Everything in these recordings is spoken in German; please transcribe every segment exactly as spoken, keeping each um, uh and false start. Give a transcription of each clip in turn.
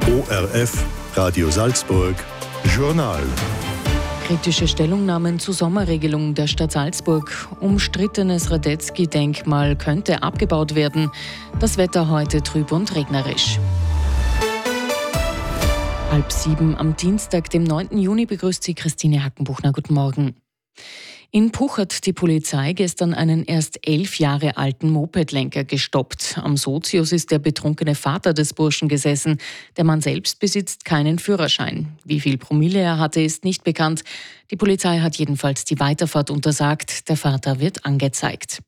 O R F, Radio Salzburg, Journal. Kritische Stellungnahmen zur Sommerregelung der Stadt Salzburg. Umstrittenes Radetzky-Denkmal könnte abgebaut werden. Das Wetter heute trüb und regnerisch. Halb sieben am Dienstag, dem neunten Juni, begrüßt Sie Christine Hackenbuchner. Guten Morgen. In Puch hat die Polizei gestern einen erst elf Jahre alten Mopedlenker gestoppt. Am Sozius ist der betrunkene Vater des Burschen gesessen. Der Mann selbst besitzt keinen Führerschein. Wie viel Promille er hatte, ist nicht bekannt. Die Polizei hat jedenfalls die Weiterfahrt untersagt. Der Vater wird angezeigt.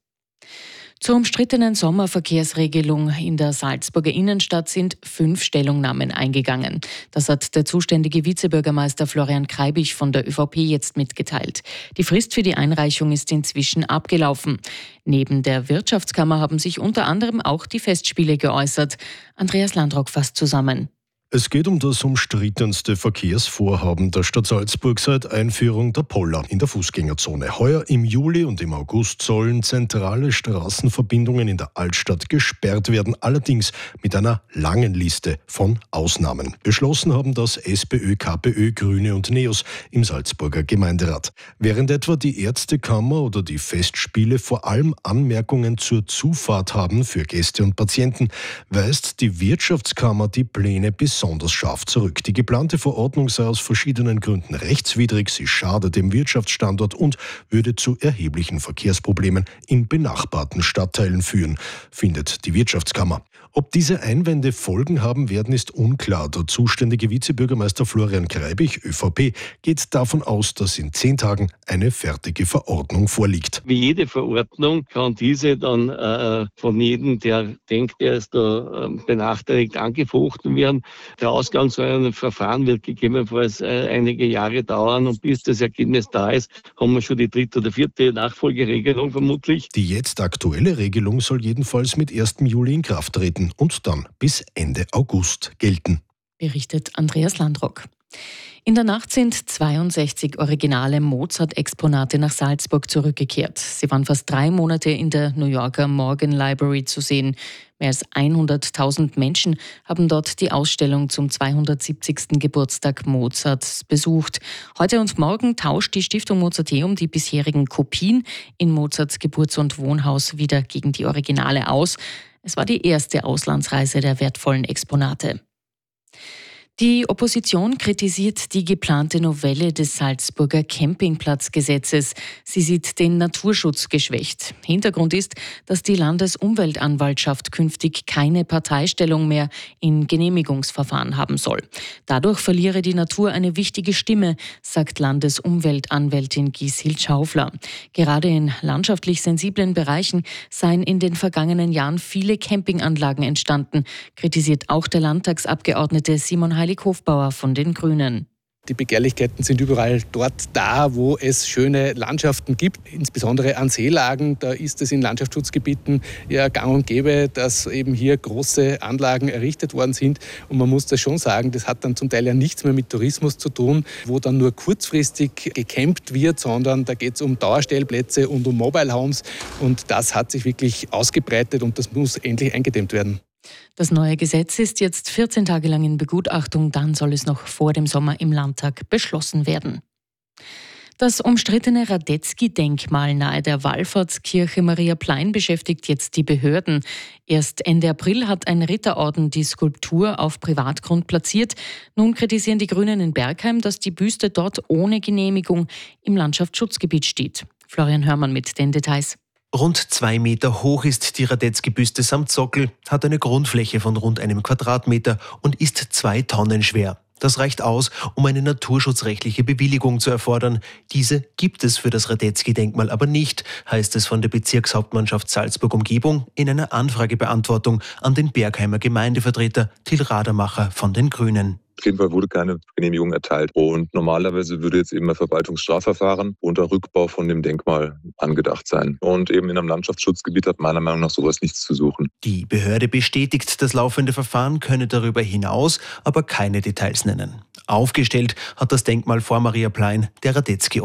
Zur umstrittenen Sommerverkehrsregelung in der Salzburger Innenstadt sind fünf Stellungnahmen eingegangen. Das hat der zuständige Vizebürgermeister Florian Kreibich von der ÖVP jetzt mitgeteilt. Die Frist für die Einreichung ist inzwischen abgelaufen. Neben der Wirtschaftskammer haben sich unter anderem auch die Festspiele geäußert. Andreas Landrock fasst zusammen. Es geht um das umstrittenste Verkehrsvorhaben der Stadt Salzburg seit Einführung der Poller in der Fußgängerzone. Heuer im Juli und im August sollen zentrale Straßenverbindungen in der Altstadt gesperrt werden, allerdings mit einer langen Liste von Ausnahmen. Beschlossen haben das SPÖ, KPÖ, Grüne und NEOS im Salzburger Gemeinderat. Während etwa die Ärztekammer oder die Festspiele vor allem Anmerkungen zur Zufahrt haben für Gäste und Patienten, weist die Wirtschaftskammer die Pläne bis besonders scharf zurück. Die geplante Verordnung sei aus verschiedenen Gründen rechtswidrig, sie schade dem Wirtschaftsstandort und würde zu erheblichen Verkehrsproblemen in benachbarten Stadtteilen führen, findet die Wirtschaftskammer. Ob diese Einwände Folgen haben werden, ist unklar. Der zuständige Vizebürgermeister Florian Kreibich, ÖVP, geht davon aus, dass in zehn Tagen eine fertige Verordnung vorliegt. Wie jede Verordnung kann diese dann äh, von jedem, der denkt, er ist da äh, benachteiligt, angefochten werden. Der Ausgang so ein Verfahren wird gegebenenfalls äh, einige Jahre dauern und bis das Ergebnis da ist, haben wir schon die dritte oder vierte Nachfolgeregelung vermutlich. Die jetzt aktuelle Regelung soll jedenfalls mit ersten Juli in Kraft treten und dann bis Ende August gelten. Berichtet Andreas Landrock. In der Nacht sind zweiundsechzig originale Mozart-Exponate nach Salzburg zurückgekehrt. Sie waren fast drei Monate in der New Yorker Morgan Library zu sehen. Mehr als hunderttausend Menschen haben dort die Ausstellung zum zweihundertsiebzigsten Geburtstag Mozarts besucht. Heute und morgen tauscht die Stiftung Mozarteum die bisherigen Kopien in Mozarts Geburts- und Wohnhaus wieder gegen die Originale aus. Es war die erste Auslandsreise der wertvollen Exponate. Die Opposition kritisiert die geplante Novelle des Salzburger Campingplatzgesetzes. Sie sieht den Naturschutz geschwächt. Hintergrund ist, dass die Landesumweltanwaltschaft künftig keine Parteistellung mehr in Genehmigungsverfahren haben soll. Dadurch verliere die Natur eine wichtige Stimme, sagt Landesumweltanwältin Gishild Schaufler. Gerade in landschaftlich sensiblen Bereichen seien in den vergangenen Jahren viele Campinganlagen entstanden, kritisiert auch der Landtagsabgeordnete Simon Heilig-Hofbauer von den Grünen. Die Begehrlichkeiten sind überall dort da, wo es schöne Landschaften gibt, insbesondere an Seelagen. Da ist es in Landschaftsschutzgebieten ja gang und gäbe, dass eben hier große Anlagen errichtet worden sind. Und man muss das schon sagen, das hat dann zum Teil ja nichts mehr mit Tourismus zu tun, wo dann nur kurzfristig gecampt wird, sondern da geht es um Dauerstellplätze und um Mobile Homes. Und das hat sich wirklich ausgebreitet und das muss endlich eingedämmt werden. Das neue Gesetz ist jetzt vierzehn Tage lang in Begutachtung, dann soll es noch vor dem Sommer im Landtag beschlossen werden. Das umstrittene Radetzky-Denkmal nahe der Wallfahrtskirche Maria Plein beschäftigt jetzt die Behörden. Erst Ende April hat ein Ritterorden die Skulptur auf Privatgrund platziert. Nun kritisieren die Grünen in Bergheim, dass die Büste dort ohne Genehmigung im Landschaftsschutzgebiet steht. Florian Hörmann mit den Details. Rund zwei Meter hoch ist die Radetzky-Büste samt Sockel, hat eine Grundfläche von rund einem Quadratmeter und ist zwei Tonnen schwer. Das reicht aus, um eine naturschutzrechtliche Bewilligung zu erfordern. Diese gibt es für das Radetzky-Denkmal aber nicht, heißt es von der Bezirkshauptmannschaft Salzburg-Umgebung in einer Anfragebeantwortung an den Bergheimer Gemeindevertreter Till Radermacher von den Grünen. Auf jeden Fall wurde keine Genehmigung erteilt. Und normalerweise würde jetzt eben ein Verwaltungsstrafverfahren unter Rückbau von dem Denkmal angedacht sein. Und eben in einem Landschaftsschutzgebiet hat meiner Meinung nach sowas nichts zu suchen. Die Behörde bestätigt, das laufende Verfahren könne darüber hinaus aber keine Details nennen. Aufgestellt hat das Denkmal vor Maria Plein der Radetzky